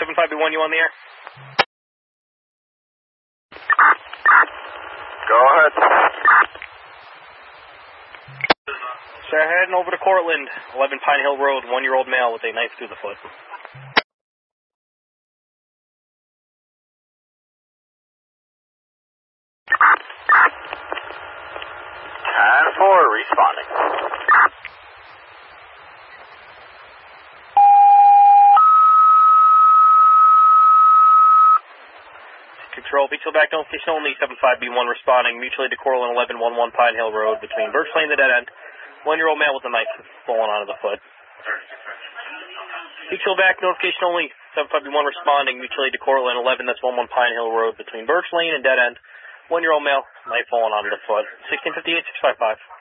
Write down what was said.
75B1, you on the air? Go ahead. Sir, heading over to Cortland, 11 Pine Hill Road, 1-year-old male with a knife through the foot. 10-4, responding. Control, Beachville back notification only, 75B1 responding, mutually to Cortland, 1111 Pine Hill Road, between Birch Lane and the dead end. 1-year-old male with a knife falling onto the foot. Beachville back notification only, 75B1 responding, mutually to Cortland, 11, that's 11 Pine Hill Road, between Birch Lane and dead end. 1-year-old male, knife falling onto the foot. 1658, 655.